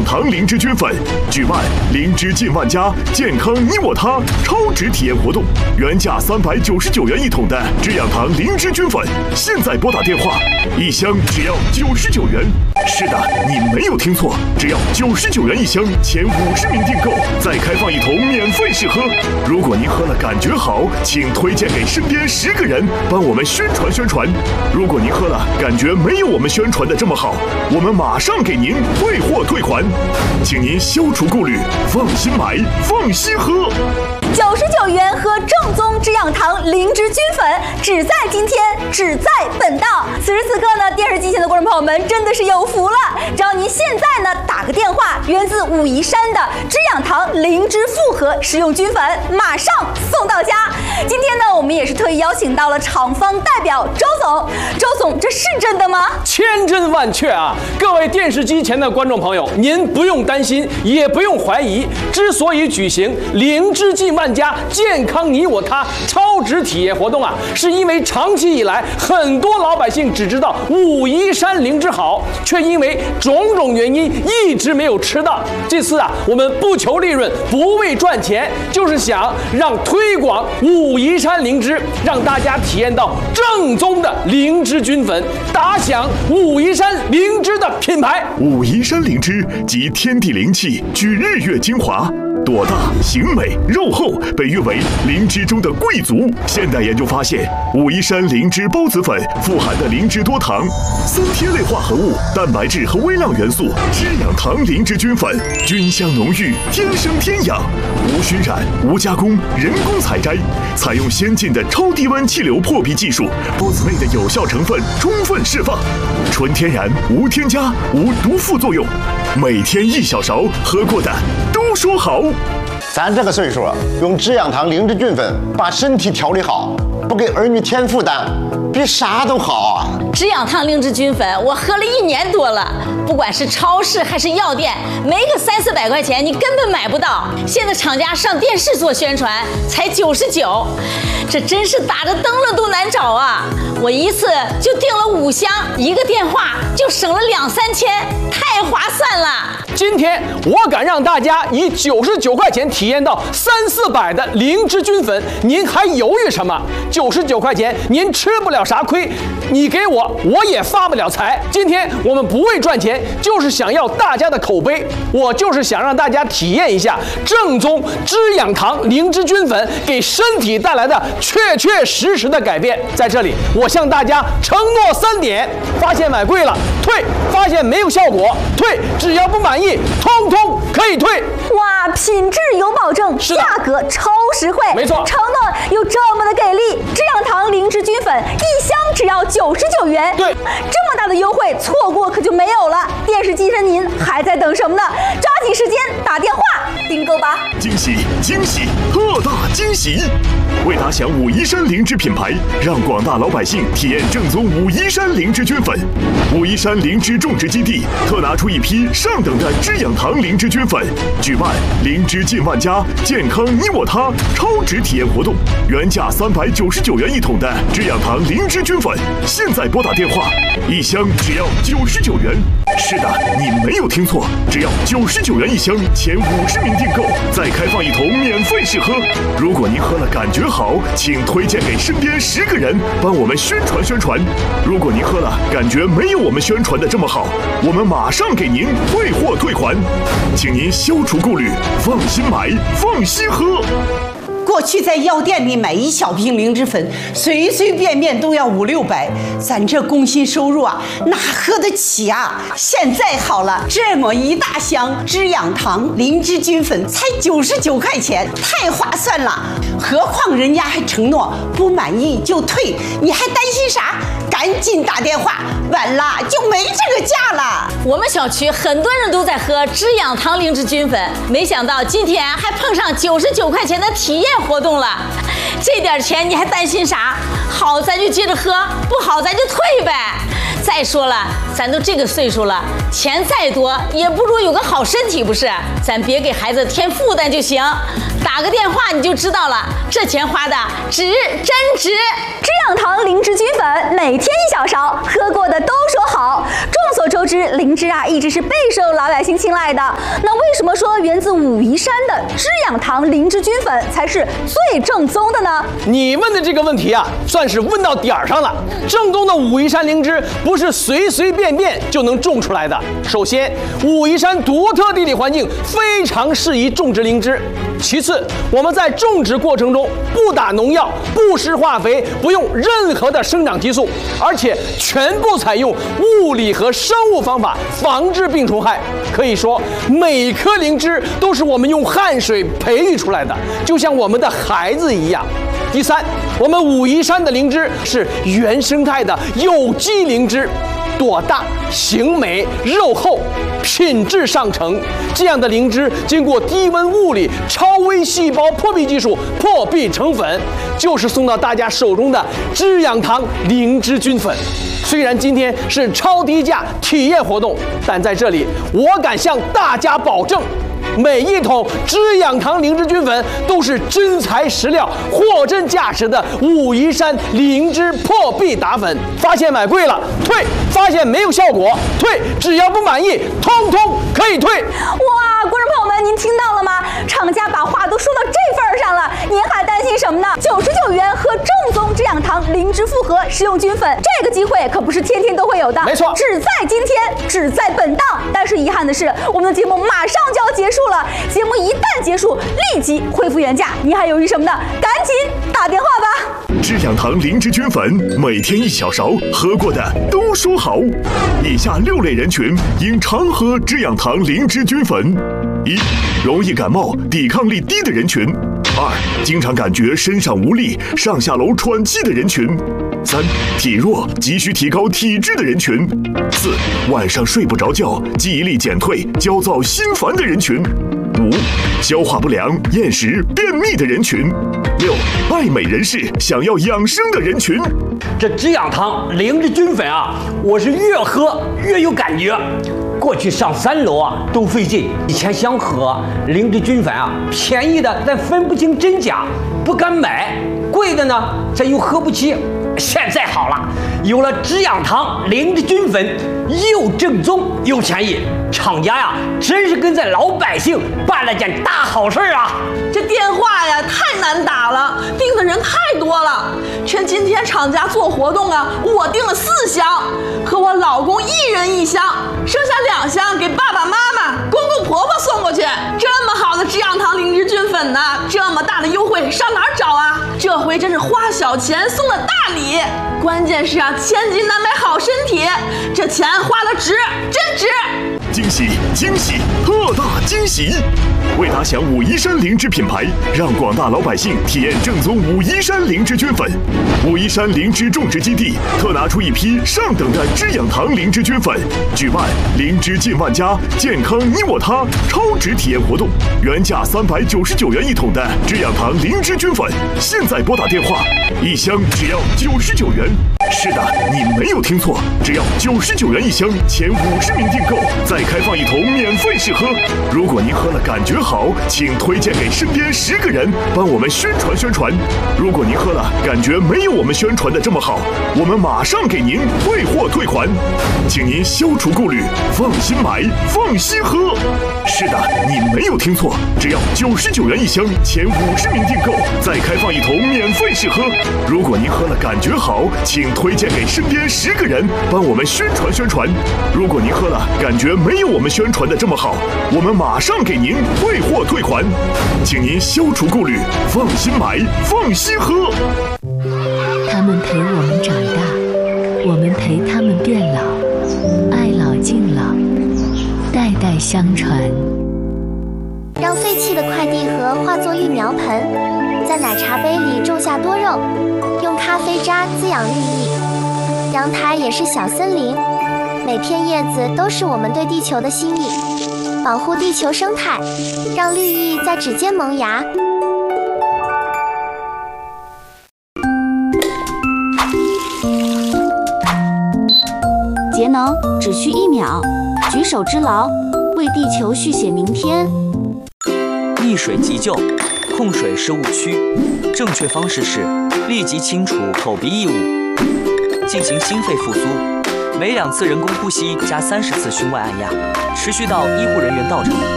堂灵芝菌粉，举办灵芝进万家，健康你我他超值体验活动，原价399元一桶的知养堂灵芝菌粉，现在拨打电话，一箱只要99元。是的，你没有听错，只要99元一箱，前50名订购，再开放一桶免费试喝。如果您喝了感觉好，请推荐给身边10个人，帮我们宣传宣传。如果您喝了感觉没有我们宣传的这么好，我们马上给您退货退款，请您消除顾虑，放心买，放心喝。 99元喝正宗知养堂灵芝菌粉，只在今天，只在本档。此时此刻呢，电视机前的观众朋友们真的是有福了，只要您现在呢打个电话，源自武夷山的知养堂灵芝复合食用菌粉，马上送到家。今天呢，我们也是特意邀请到了厂方代表周总。周总，这是真的吗？ 千真万确啊！各位电视机前的观众朋友，您不用担心，也不用怀疑。之所以举行灵芝进万家，健康你我他超值体验活动啊，是因为长期以来，很多老百姓只知道武夷山灵芝好，却因为种种原因一直没有吃到。这次啊，我们不求利润，不为赚钱，就是想让推广武夷山灵芝，让大家体验到正宗的灵芝菌粉，打响武夷山灵芝的品牌。 武夷山灵芝集天地灵气，聚日月精华。朵大形美肉厚，被誉为灵芝中的贵族。现代研究发现，武夷山灵芝孢子粉富含的灵芝多糖、三萜类化合物、蛋白质和微量元素，知养堂灵芝菌粉，菌香浓郁，天生天养，无熏染、无加工、人工采摘，采用先进的超低温气流破壁技术，孢子内的有效成分充分释放，纯天然，无添加，无毒副作用。每天1小勺，喝过的都说好。 咱这个岁数，用知养堂灵芝菌粉把身体调理好，不给儿女添负担，比啥都好啊！ 知养堂灵芝菌粉，我喝了1年多了，不管是超市还是药店，没个300-400块钱，你根本买不到。现在厂家上电视做宣传，才99，这真是打着灯笼都难找啊！我一次就订了5箱，一个电话就省了2-3千，太划算了。 今天我敢让大家以99块钱体验到300-400的灵芝菌粉，您还犹豫什么？99块钱您吃不了啥亏，你给我也发不了财。今天我们不为赚钱，就是想要大家的口碑，我就是想让大家体验一下正宗知养堂灵芝菌粉给身体带来的确确实实的改变。在这里，我向大家承诺3点：发现买贵了退，发现没有效果退，只要不满意，通通可以退。 哇，品质有保证，价格超实惠， 没错， 承诺又这么的给力。知养堂灵芝菌粉1箱只要99元， 对， 这么大的优惠，错过可就没有了。电视机前您还在等什么呢？抓紧时间打电话订购吧！ 惊喜惊喜，特大惊喜！为打响武夷山灵芝品牌，让广大老百姓体验正宗武夷山灵芝菌粉，武夷山灵芝种植基地特拿出一批上等的知养堂灵芝菌粉，举办灵芝进万家，健康你我他超值体验活动，原价399元一桶的知养堂灵芝菌粉，现在拨打电话，一箱只要99元。是的，你没有听错，只要99元一箱，前50名订购，再开放一桶免费试喝。如果您喝了感觉好，请推荐给身边10个人，帮我们宣传宣传。如果您喝了感觉没有我们宣传的这么好，我们马上给您退货退款，请您消除顾虑，放心买，放心喝。 过去在药店里买1小瓶灵芝粉，随随便便都要500-600，咱这工薪收入啊，哪喝得起啊？现在好了，这么一大箱知养堂灵芝菌粉才99块钱，太划算了。何况人家还承诺不满意就退，你还担心啥？赶紧打电话，晚了就没这个价了。 我们小区很多人都在喝知养堂灵芝菌粉，没想到今天还碰上99块钱的体验活动了。这点钱你还担心啥？好咱就接着喝，不好咱就退呗。 再说了，咱都这个岁数了，钱再多也不如有个好身体，不是？咱别给孩子添负担就行。打个电话你就知道了，这钱花的值，真值。 滋养堂灵芝菌粉，每天1小勺，喝过的都说好。众所周知，灵芝啊一直是备受老百姓青睐的。那为什么说源自武夷山的滋养堂灵芝菌粉才是最正宗的呢？ 你问的这个问题啊，算是问到点儿上了。正宗的武夷山灵芝不是随随便便就能种出来的。首先，武夷山独特地理环境非常适宜种植灵芝。其次，我们在种植过程中不打农药、不施化肥、不用任何的生长激素，而且全部采用物理和生物方法防治病虫害。可以说，每颗灵芝都是我们用汗水培育出来的，就像我们的孩子一样。第三，我们武夷山的灵芝是原生态的有机灵芝，朵大、形美、肉厚，品质上乘。这样的灵芝经过低温物理、超微细胞破壁技术破壁成粉，就是送到大家手中的滋养堂灵芝菌粉。虽然今天是超低价体验活动，但在这里我敢向大家保证，每一桶滋养堂灵芝菌粉都是真材实料、货真价实的武夷山灵芝破壁打粉。发现买贵了退，发现没有效果退，只要不满意，通通可以退。 哇，观众朋友们，您听到了吗？厂家把话都说到这份儿上了，您还担心什么呢？99元喝正宗滋养堂灵芝复合食用菌粉，这个机会可不是天天都会有的， 没错， 只在今天，只在本档。但是遗憾的是，我们的节目马上就要结束了，节目一旦结束，立即恢复原价。您还犹豫什么呢？赶紧打电话吧！ 滋养堂灵芝菌粉，每天1小勺，喝过的都说好。以下6类人群应常喝滋养堂灵芝菌粉：1. 容易感冒、抵抗力低的人群；2. 经常感觉身上无力、上下楼喘气的人群； 3. 体弱、急需提高体质的人群； 4. 晚上睡不着觉、记忆力减退、焦躁心烦的人群； 5. 消化不良、厌食、便秘的人群； 6. 爱美人士想要养生的人群。 这滋养堂灵芝菌粉啊，我是越喝越有感觉。过去上3楼啊都费劲，以前想喝灵芝菌粉啊，便宜的咱分不清真假，不敢买；贵的呢，咱又喝不起。现在好了，有了滋养堂灵芝菌粉，又正宗又便宜，厂家呀真是跟咱老百姓办了件大好事啊！ 这电话呀太难打了，订的人太多了。趁今天厂家做活动啊，我订了4箱，和我老公1人1箱，剩下2箱给爸爸妈妈、公公婆婆送过去。这么好的滋养堂灵芝菌粉呢，这么大的优惠上哪儿找啊？这回真是花小钱送了大礼，关键是啊，千金难买好身体，这钱花得值，真值！ 惊喜惊喜，特大惊喜！为打响武夷山灵芝品牌，让广大老百姓体验正宗武夷山灵芝菌粉。武夷山灵芝种植基地特拿出一批上等的滋养堂灵芝菌粉，举办灵芝进万家，健康你我他超值体验活动。原价399元1桶的滋养堂灵芝菌粉，现在拨打电话，1箱只要99元。是的，你没有听错，只要99元1箱，前50名订购，再开放1桶免费试喝。如果您喝了感觉好，请推荐给身边10个人，帮我们宣传宣传。如果您喝了感觉没有我们宣传的这么好，我们马上给您退货退款，请您消除顾虑，放心买，放心喝。是的，你没有听错，只要99元1箱，前50名订购，再开放1桶免费试喝。如果您喝了感觉好，请推荐给身边10个人，帮我们宣传宣传。如果您喝了感觉没有我们宣传的这么好，我们马上给您退货退款，请您消除顾虑，放心买，放心喝。 他们陪我们长大，我们陪他们变老，爱老敬老，代代相传。 让废弃的快递盒化作育苗盆，在奶茶杯里种下多肉，用咖啡渣滋养绿意。阳台也是小森林，每片叶子都是我们对地球的心意。保护地球生态，让绿意在指尖萌芽。 节能只需1秒，举手之劳，为地球续写明天。 溺水急救，控水是误区，正确方式是立即清除口鼻异物，进行心肺复苏，每2次人工呼吸加30次胸外按压，持续到医护人员到场。